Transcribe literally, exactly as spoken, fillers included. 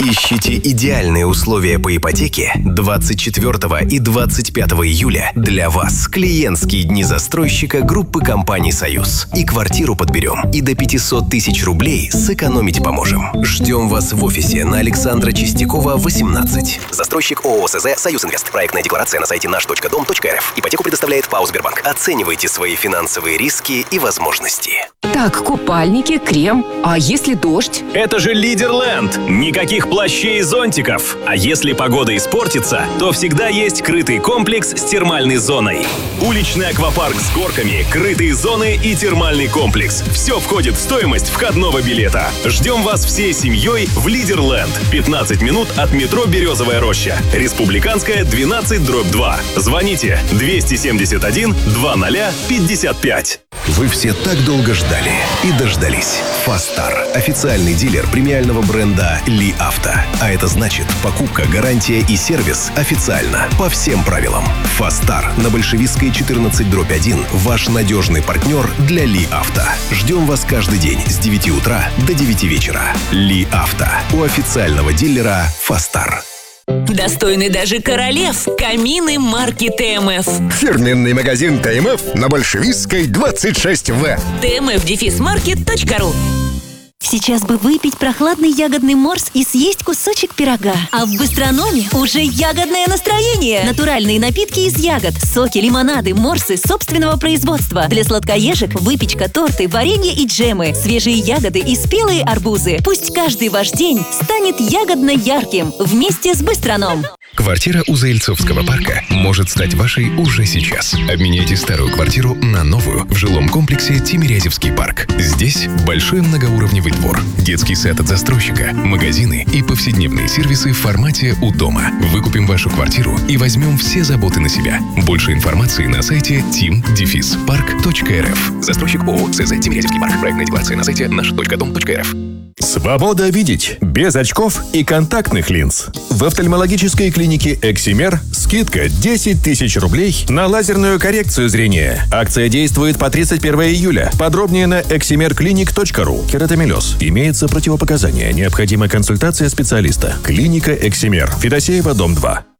Ищите идеальные условия по ипотеке двадцать четвёртого и двадцать пятого июля для вас. Клиентские дни застройщика группы компаний «Союз». И квартиру подберем, и до пятьсот тысяч рублей сэкономить поможем. Ждем вас в офисе на Александра Чистякова, восемнадцать. Застройщик ООО СЗ «Союзинвест». Проектная декларация на сайте наш точка дом точка рф. Ипотеку предоставляет ПАО «Сбербанк». Оценивайте свои финансовые риски и возможности. Так, купальники, крем. А если дождь? Это же Лидерленд! Никаких плащей и зонтиков. А если погода испортится, то всегда есть крытый комплекс с термальной зоной. Уличный аквапарк с горками, крытые зоны и термальный комплекс. Все входит в стоимость входного билета. Ждем вас всей семьей в Лидерленд. пятнадцать минут от метро «Березовая роща». Республиканская, двенадцать дробь два. Звоните двести семьдесят один двадцать пятьдесят пять. Вы все так долго ждали и дождались. Фастар – официальный дилер премиального бренда Ли Авто. А это значит, покупка, гарантия и сервис официально, по всем правилам. Фастар на Большевистской четырнадцать дробь один – ваш надежный партнер для Ли Авто. Ждем вас каждый день с девяти утра до девяти вечера. Ли Авто у официального дилера Фастар. Достойны даже королев. Камины марки ТМФ. Фирменный магазин ТМФ на Большевистской двадцать шесть вэ. тмф дефис маркет точка ру. Сейчас бы выпить прохладный ягодный морс и съесть кусочек пирога. А в Быстрономе уже ягодное настроение. Натуральные напитки из ягод, соки, лимонады, морсы собственного производства. Для сладкоежек выпечка, торты, варенье и джемы, свежие ягоды и спелые арбузы. Пусть каждый ваш день станет ягодно-ярким вместе с Быстроном. Квартира у Заильцовского парка может стать вашей уже сейчас. Обменяйте старую квартиру на новую в жилом комплексе Тимирязевский парк. Здесь большой многоуровневый двор, детский сад от застройщика, магазины и повседневные сервисы в формате «У дома». Выкупим вашу квартиру и возьмем все заботы на себя. Больше информации на сайте тим дефис парк точка рф. Застройщик ООО СЗ Тимирязевский парк. Проектная декларация на сайте наш точка дом точка рф. Свобода видеть без очков и контактных линз. В офтальмологической клинике «Эксимер» скидка десять тысяч рублей на лазерную коррекцию зрения. Акция действует по тридцать первого июля. Подробнее на эксимер клиник точка ру. Кератомелез. Имеется противопоказания. Необходима консультация специалиста. Клиника «Эксимер». Федосеева, дом два.